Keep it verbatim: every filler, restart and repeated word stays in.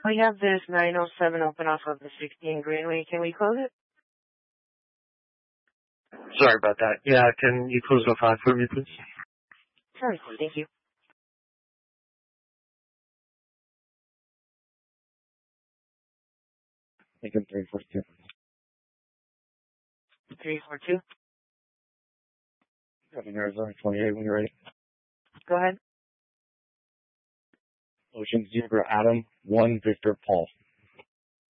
We have this nine oh seven open off of the sixteen Greenway. Can we close it? Sorry about that. Yeah, can you close the five for me, please? Sure, thank you. Thank you, three forty-two. three four two. Seven Arizona twenty-eight when you're ready. Go ahead. Ocean Zebra Adam, one Victor Paul.